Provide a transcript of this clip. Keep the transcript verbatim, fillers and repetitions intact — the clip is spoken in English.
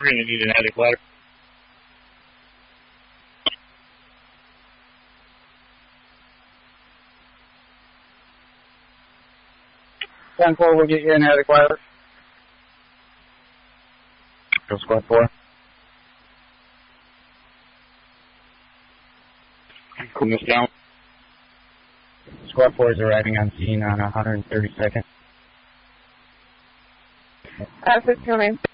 We're going to need an attic ladder. ten four, we'll get you an attic ladder. Go squad four. Cool, miss down. Squad four is arriving on scene on one hundred thirty-second. Uh, six,